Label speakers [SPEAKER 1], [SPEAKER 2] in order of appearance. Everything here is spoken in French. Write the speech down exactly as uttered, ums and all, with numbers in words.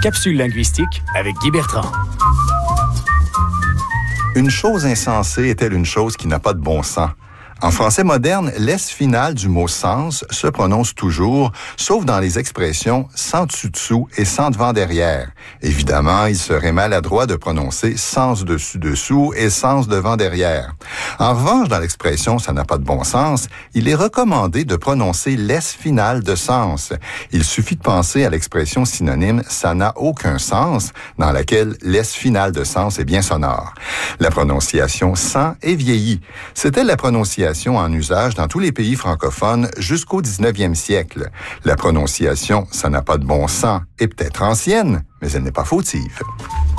[SPEAKER 1] Capsule linguistique avec Guy Bertrand.
[SPEAKER 2] Une chose insensée est-elle une chose qui n'a pas de bon sens? En français moderne, l'S final du mot sens se prononce toujours, sauf dans les expressions sans dessus-dessous et sans devant-derrière. Évidemment, il serait maladroit de prononcer sens dessus-dessous et sens devant-derrière. En revanche, dans l'expression ça n'a pas de bon sens, il est recommandé de prononcer l'S final de sens. Il suffit de penser à l'expression synonyme ça n'a aucun sens, dans laquelle l'S final de sens est bien sonore. La prononciation sans est vieillie. C'était la prononciation en usage dans tous les pays francophones jusqu'au dix-neuvième siècle. La prononciation « ça n'a pas de bon sens » est peut-être ancienne, mais elle n'est pas fautive.